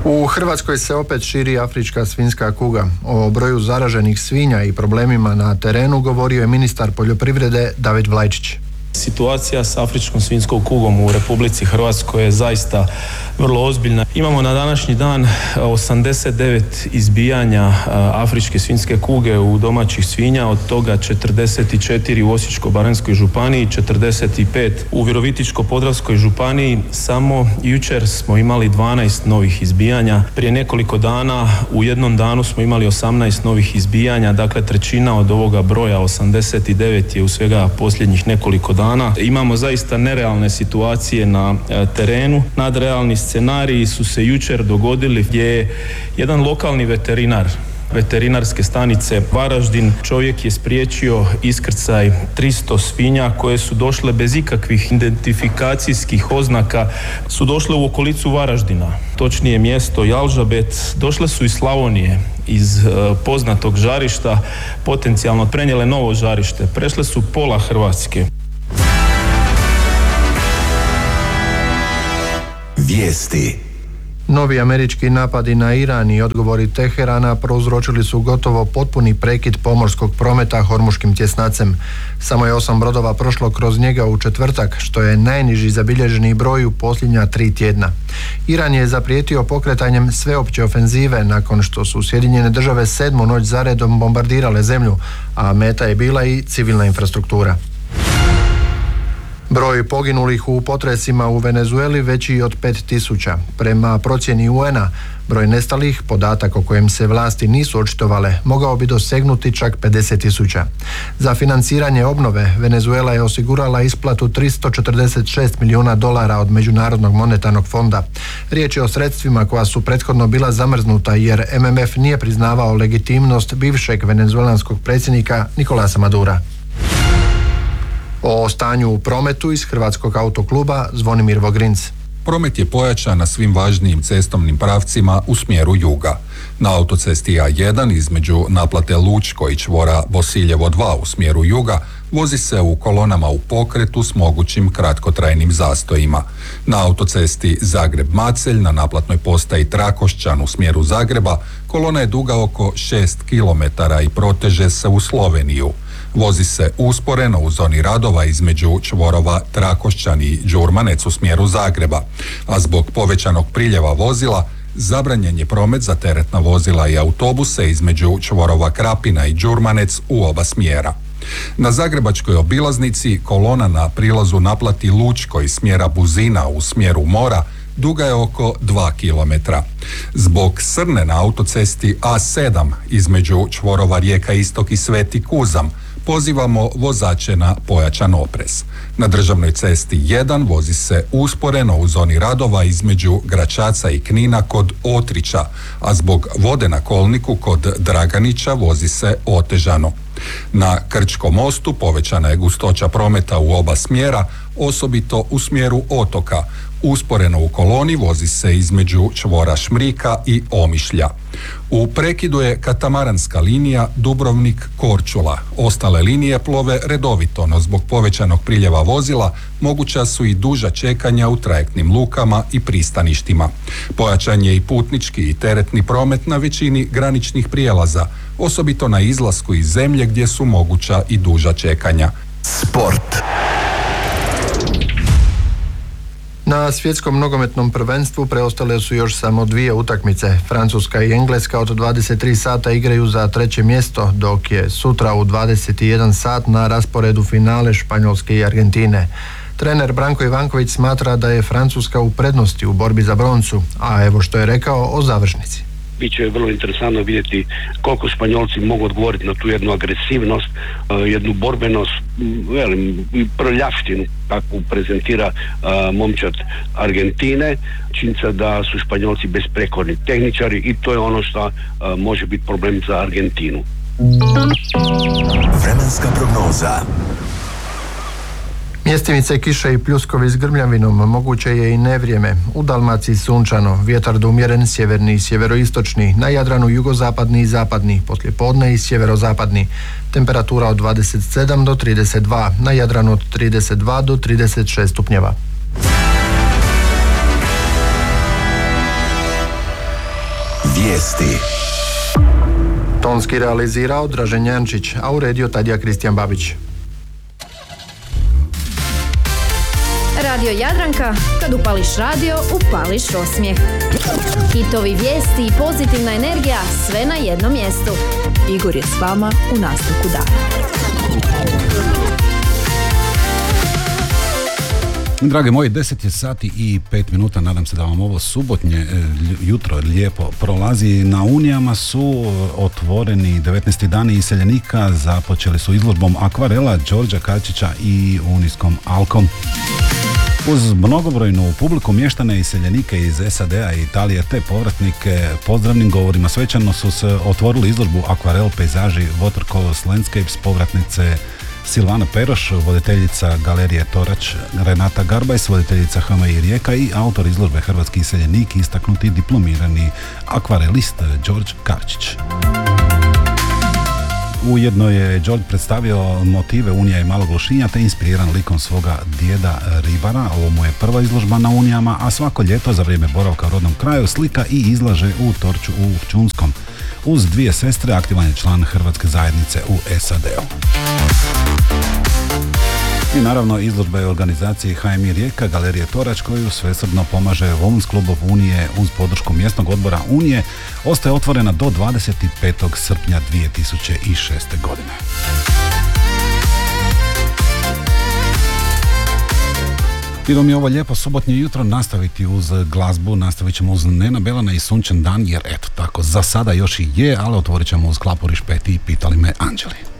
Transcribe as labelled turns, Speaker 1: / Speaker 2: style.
Speaker 1: U Hrvatskoj se opet širi afrička svinjska kuga. O broju zaraženih svinja i problemima na terenu govorio je ministar poljoprivrede David Vlajčić.
Speaker 2: Situacija s afričkom svinjskom kugom u Republici Hrvatskoj je zaista vrlo ozbiljna. Imamo na današnji dan 89 izbijanja afričke svinjske kuge u domaćih svinja, od toga 44 u Osječko-baranjskoj županiji, 45 u Virovitičko-podravskoj županiji. Samo jučer smo imali 12 novih izbijanja. Prije nekoliko dana u jednom danu smo imali 18 novih izbijanja, dakle trećina od ovoga broja 89 je u svega posljednjih nekoliko dana. Imamo zaista nerealne situacije na terenu. Nadrealni scenariji su se jučer dogodili gdje je jedan lokalni veterinar veterinarske stanice Varaždin, čovjek je spriječio iskrcaj 300 svinja koje su došle bez ikakvih identifikacijskih oznaka, su došle u okolicu Varaždina, točnije mjesto Jalžabet. Došle su iz Slavonije, iz poznatog žarišta, potencijalno prenijele novo žarište. Prešle su pola Hrvatske.
Speaker 3: Vijesti.
Speaker 1: Novi američki napadi na Iran i odgovori Teherana prouzročili su gotovo potpuni prekid pomorskog prometa Hormuškim tjesnacem. Samo je 8 brodova prošlo kroz njega u četvrtak, što je najniži zabilježeni broj u posljednja 3 tjedna. Iran je zaprijetio pokretanjem sveopće ofenzive nakon što su Sjedinjene države 7. noć zaredom bombardirale zemlju, a meta je bila i civilna infrastruktura. Broj poginulih u potresima u Venezueli veći od 5000. Prema procjeni UN-a, broj nestalih, podatak o kojem se vlasti nisu očitovale, mogao bi dosegnuti čak 50.000. Za financiranje obnove, Venezuela je osigurala isplatu $346 milijuna od Međunarodnog monetarnog fonda. Riječ je o sredstvima koja su prethodno bila zamrznuta jer MMF nije priznavao legitimnost bivšeg venezuelanskog predsjednika Nicolasa Madura. O stanju u prometu iz Hrvatskog autokluba Zvonimir Vogrinc.
Speaker 4: Promet je pojačan na svim važnijim cestovnim pravcima u smjeru juga. Na autocesti A1 između naplate Lučko i čvora Bosiljevo 2 u smjeru juga vozi se u kolonama u pokretu s mogućim kratkotrajnim zastojima. Na autocesti Zagreb-Macelj na naplatnoj postaji Trakošćan u smjeru Zagreba kolona je duga oko 6 km i proteže se u Sloveniju. Vozi se usporeno u zoni radova između čvorova Trakošćan i Đurmanec u smjeru Zagreba, a zbog povećanog priljeva vozila zabranjen je promet za teretna vozila i autobuse između čvorova Krapina i Đurmanec u oba smjera. Na zagrebačkoj obilaznici kolona na prilazu naplati Lučko iz smjera Buzina u smjeru Mora duga je oko 2 km. Zbog srne na autocesti A7 između čvorova Rijeka Istok i Sveti Kuzam pozivamo vozače na pojačan oprez. Na državnoj cesti 1 vozi se usporeno u zoni radova između Gračaca i Knina kod Otrića, a zbog vode na kolniku kod Draganića vozi se otežano. Na Krčkom mostu povećana je gustoća prometa u oba smjera, osobito u smjeru Otoka. Usporeno u koloni vozi se između čvora Šmrika i Omišlja. U prekidu je katamaranska linija Dubrovnik-Korčula. Ostale linije plove redovito, no zbog povećanog priljeva vozila moguća su i duža čekanja u trajektnim lukama i pristaništima. Pojačan je i putnički i teretni promet na većini graničnih prijelaza, osobito na izlasku iz zemlje gdje su moguća i duža čekanja.
Speaker 3: Sport.
Speaker 1: Na svjetskom nogometnom prvenstvu preostale su još samo 2 utakmice. Francuska i Engleska od 23 sata igraju za 3. mjesto, dok je sutra u 21 sat na rasporedu finale Španjolske i Argentine. Trener Branko Ivanković smatra da je Francuska u prednosti u borbi za broncu, a evo što je rekao o završnici.
Speaker 5: Biće vrlo interesantno vidjeti koliko Španjolci mogu odgovoriti na tu jednu agresivnost, jednu borbenost, prljavštinu kakvu prezentira momčad Argentine. Činjenica da su Španjolci besprekorni tehničari i to je ono što može biti problem za Argentinu.
Speaker 3: Vremenska prognoza.
Speaker 1: Mjestimice kiše i pljuskovi s grmljavinom, moguće je i nevrijeme. U Dalmaciji sunčano, vjetar do umjeren sjeverni i sjeveroistočni, na Jadranu jugozapadni i zapadni, poslijepodne i sjeverozapadni. Temperatura od 27 do 32, na Jadranu od 32 do 36 stupnjeva.
Speaker 3: Vijesti.
Speaker 1: Tonski realizirao Dražen Jančić, a uredio Tadija Kristijan Babić.
Speaker 6: Radio Jadranka, kad upališ radio, upališ osmijeh. Hitovi, vijesti i pozitivna energija, sve na jednom mjestu.
Speaker 7: Igor je s vama u nastavku dana.
Speaker 8: Drage moji, 10 je sati i 5 minuta, nadam se da vam ovo subotnje jutro lijepo prolazi. Na Unijama su otvoreni 19. dani iseljenika, započeli su izložbom akvarela Đorđa Karčića i Unijskom alkom. Uz mnogobrojnu publiku, mještane iseljenike iz SAD-a i Italije te povratnike pozdravnim govorima svečano su se otvorili izložbu akvarel pejzaži Watercolors Landscapes povratnice Silvana Peroš, voditeljica Galerije Torač, Renata Garbajs, voditeljica HMI Rijeka i autor izložbe hrvatski iseljenik, istaknuti diplomirani akvarelist Đorđ Karčić. Ujedno je Đorđ predstavio motive Unija i Malog Lošinja te inspiriran likom svoga djeda ribara. Ovo mu je prva izložba na Unijama, a svako ljeto za vrijeme boravka u rodnom kraju slika i izlaže u Torču u Čunskom. Uz dvije sestre aktivan je član hrvatske zajednice u SAD-u. I naravno izložba je u organizaciji HMI Rijeka, Galerije Torač, koju svesrdno pomaže Women's Club of Unije uz podršku mjesnog odbora Unije, ostaje otvorena do 25. srpnja 2006. godine. Idemo mi ovo lijepo subotnje jutro nastaviti uz glazbu, nastavit ćemo uz Nena Belana i Sunčan dan, jer eto tako, za sada još i je, ali otvorit ćemo uz Klapuriš 5 i Pitali me anđeli.